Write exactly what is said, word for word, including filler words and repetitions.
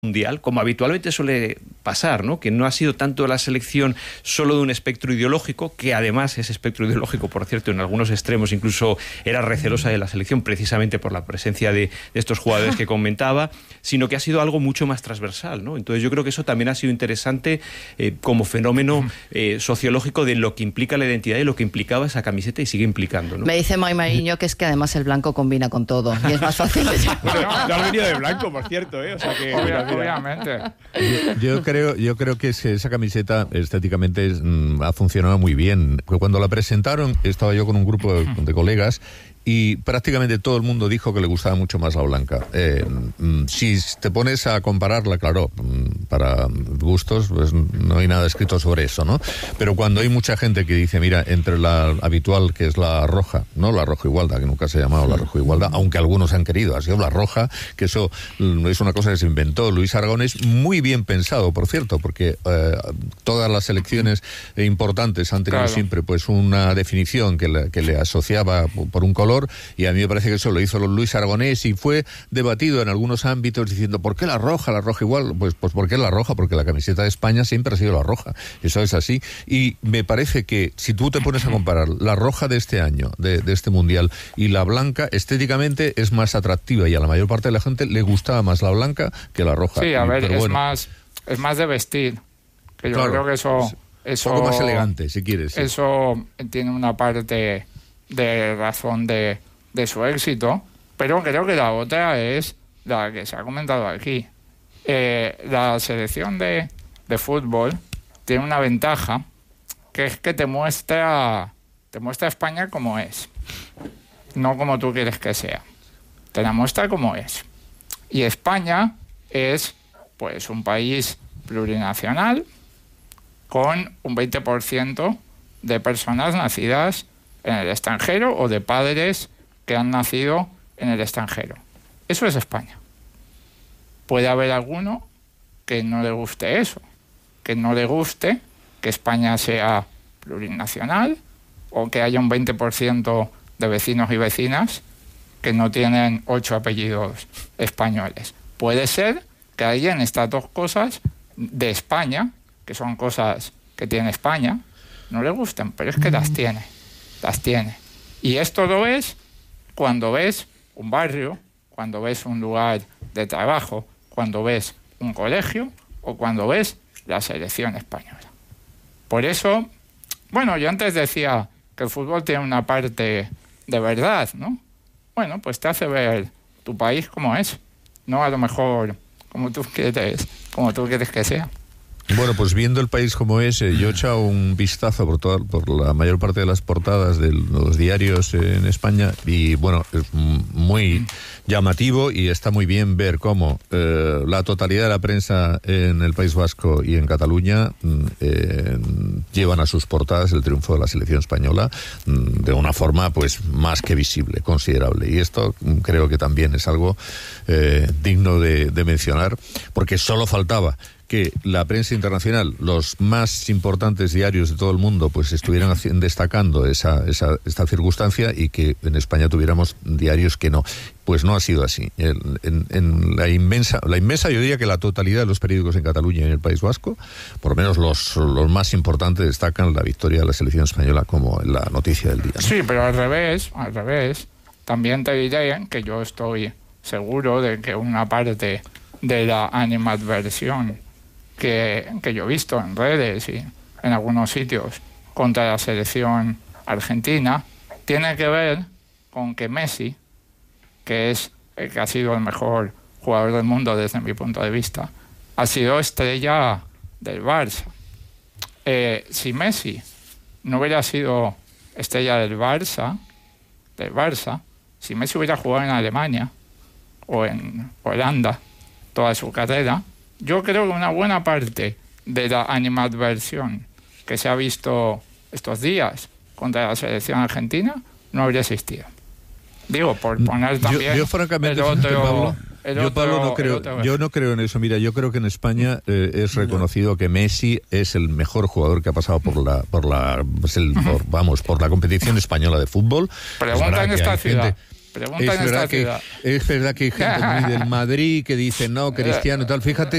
mundial, como habitualmente suele pasar, ¿no? Que no ha sido tanto la selección solo de un espectro ideológico, que además ese espectro ideológico, por cierto, en algunos extremos incluso era recelosa de la selección precisamente por la presencia de, de estos jugadores que comentaba, sino que ha sido algo mucho más transversal, ¿no? Entonces yo creo que eso también ha sido interesante eh, como fenómeno eh, sociológico de lo que implica la identidad y lo que implicaba esa camiseta y sigue implicando, ¿no? Me dice Mai Mariño que es que además el blanco combina con todo y es más fácil de bueno, no has venido de blanco, por cierto, ¿eh? O sea que... Obviamente. Yo, yo creo, yo creo que esa camiseta estéticamente es, mm, ha funcionado muy bien. Cuando la presentaron, estaba yo con un grupo de, de colegas y prácticamente todo el mundo dijo que le gustaba mucho más la blanca. Eh, si te pones a compararla, claro, para gustos, pues no hay nada escrito sobre eso, ¿no? Pero cuando hay mucha gente que dice, mira, entre la habitual, que es la roja, no la roja igualda, que nunca se ha llamado la roja igualda, aunque algunos han querido, ha sido la roja, que eso es una cosa que se inventó Luis Aragonés, muy bien pensado, por cierto, porque eh, todas las selecciones importantes han tenido claro. siempre pues una definición que le, que le asociaba por un color, y a mí me parece que eso lo hizo Luis Aragonés y fue debatido en algunos ámbitos diciendo, ¿por qué la roja? La roja igual, pues, pues ¿por qué la roja? Porque la camiseta de España siempre ha sido la roja, eso es así, y me parece que si tú te pones a comparar la roja de este año, de, de este mundial, y la blanca, estéticamente es más atractiva y a la mayor parte de la gente le gustaba más la blanca que la roja. Sí, a ver, Pero es, bueno. más, es más de vestir, que yo claro, creo que eso... eso un poco más elegante, si quieres. Sí. Eso tiene una parte de razón de, de su éxito, pero creo que la otra es la que se ha comentado aquí. Eh, la selección de, de fútbol tiene una ventaja, que es que te muestra, te muestra España como es, no como tú quieres que sea. Te la muestra como es. Y España es, pues, un país plurinacional con un veinte por ciento de personas nacidas en el extranjero o de padres que han nacido en el extranjero. Eso es España. Puede haber alguno que no le guste eso, que no le guste que España sea plurinacional o que haya un veinte por ciento de vecinos y vecinas que no tienen ocho apellidos españoles. Puede ser que haya en estas dos cosas de España, que son cosas que tiene España, no le gusten, pero es que las tiene, las tiene. Y esto lo ves cuando ves un barrio, cuando ves un lugar de trabajo, cuando ves un colegio o cuando ves la selección española. Por eso, bueno, yo antes decía que el fútbol tiene una parte de verdad, ¿no? Bueno, pues te hace ver tu país como es, no a lo mejor como tú quieres, como tú quieres que sea. Bueno, pues viendo el país como es, eh, yo he echado un vistazo por toda, por la mayor parte de las portadas de los diarios eh, en España y bueno, es muy llamativo y está muy bien ver cómo eh, la totalidad de la prensa en el País Vasco y en Cataluña eh, llevan a sus portadas el triunfo de la selección española de una forma pues más que visible, considerable. Y esto creo que también es algo eh, digno de, de mencionar, porque solo faltaba que la prensa internacional, los más importantes diarios de todo el mundo, pues estuvieran destacando esa, esa esta circunstancia y que en España tuviéramos diarios que no. Pues no ha sido así. En, en, en la inmensa, la inmensa, yo diría que la totalidad de los periódicos en Cataluña y en el País Vasco, por lo menos los, los más importantes, destacan la victoria de la selección española como la noticia del día, ¿no? Sí, pero al revés, al revés, también te diré que yo estoy seguro de que una parte de la animadversión Que, que yo he visto en redes y en algunos sitios contra la selección argentina, tiene que ver con que Messi, que es el que ha sido el mejor jugador del mundo desde mi punto de vista, ha sido estrella del Barça. Eh, si Messi no hubiera sido estrella del Barça, del Barça, si Messi hubiera jugado en Alemania o en Holanda toda su carrera, yo creo que una buena parte de la animadversión que se ha visto estos días contra la selección argentina no habría existido. Digo, por poner también yo, yo francamente, el otro... Pablo, el yo, otro, Pablo, no creo, otro... yo no creo en eso. Mira, yo creo que en España eh, es reconocido que Messi es el mejor jugador que ha pasado por la, por la, pues el, por, vamos, por la competición española de fútbol. Pregunta en esta ciudad. Gente, Pregunta es, en verdad esta que, ciudad. es verdad que hay gente muy del Madrid que dice no, Cristiano y tal. Fíjate